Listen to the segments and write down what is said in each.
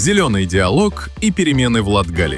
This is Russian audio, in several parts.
Зеленый диалог и перемены в Латгалии.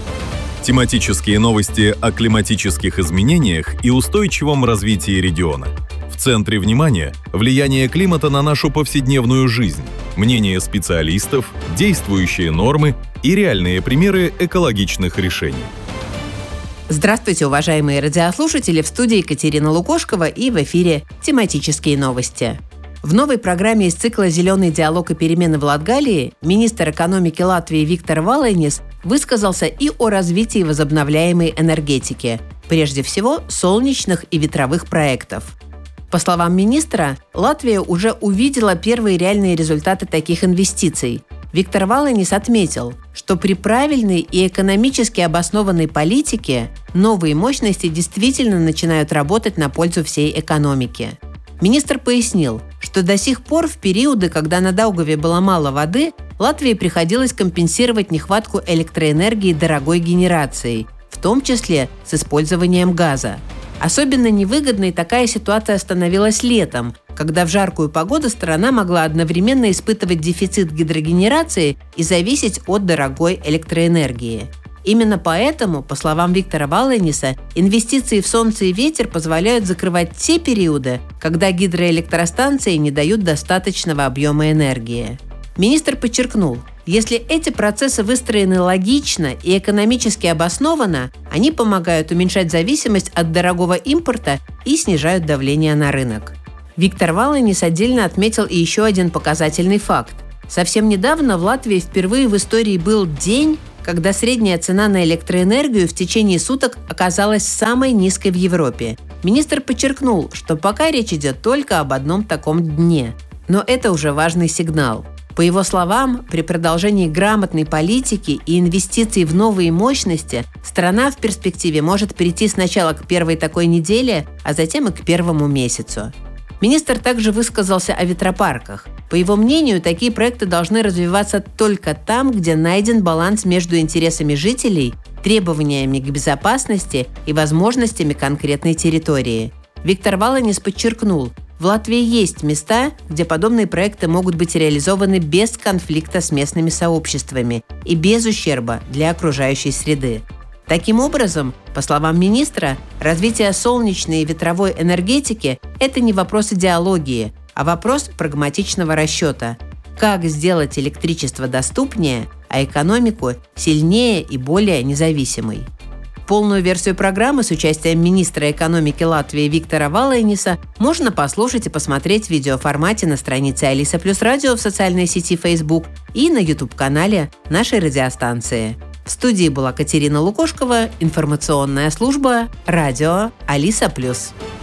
Тематические новости о климатических изменениях и устойчивом развитии региона. В центре внимания – влияние климата на нашу повседневную жизнь, мнения специалистов, действующие нормы и реальные примеры экологичных решений. Здравствуйте, уважаемые радиослушатели! В студии Екатерина Лукошкова и в эфире «Тематические новости». В новой программе из цикла «Зеленый диалог и перемены в Латгалии» министр экономики Латвии Виктор Валайнис высказался и о развитии возобновляемой энергетики, прежде всего солнечных и ветровых проектов. По словам министра, Латвия уже увидела первые реальные результаты таких инвестиций. Виктор Валайнис отметил, что при правильной и экономически обоснованной политике новые мощности действительно начинают работать на пользу всей экономики. Министр пояснил, что до сих пор в периоды, когда на Даугаве было мало воды, Латвии приходилось компенсировать нехватку электроэнергии дорогой генерацией, в том числе с использованием газа. Особенно невыгодной такая ситуация становилась летом, когда в жаркую погоду страна могла одновременно испытывать дефицит гидрогенерации и зависеть от дорогой электроэнергии. Именно поэтому, по словам Виктора Валайниса, инвестиции в солнце и ветер позволяют закрывать те периоды, когда гидроэлектростанции не дают достаточного объема энергии. Министр подчеркнул, если эти процессы выстроены логично и экономически обоснованно, они помогают уменьшать зависимость от дорогого импорта и снижают давление на рынок. Виктор Валайнис отдельно отметил и еще один показательный факт. Совсем недавно в Латвии впервые в истории был день, когда средняя цена на электроэнергию в течение суток оказалась самой низкой в Европе. Министр подчеркнул, что пока речь идет только об одном таком дне. Но это уже важный сигнал. По его словам, при продолжении грамотной политики и инвестиций в новые мощности страна в перспективе может перейти сначала к первой такой неделе, а затем и к первому месяцу. Министр также высказался о ветропарках. По его мнению, такие проекты должны развиваться только там, где найден баланс между интересами жителей, требованиями к безопасности и возможностями конкретной территории. Виктор Валайнис подчеркнул, в Латвии есть места, где подобные проекты могут быть реализованы без конфликта с местными сообществами и без ущерба для окружающей среды. Таким образом, по словам министра, развитие солнечной и ветровой энергетики – это не вопрос идеологии, а вопрос прагматичного расчета. Как сделать электричество доступнее, а экономику сильнее и более независимой. Полную версию программы с участием министра экономики Латвии Виктора Валайниса можно послушать и посмотреть в видеоформате на странице Алиса Плюс Радио в социальной сети Facebook и на YouTube-канале нашей радиостанции. В студии была Екатерина Лукошкова, информационная служба «Радио Алиса Плюс».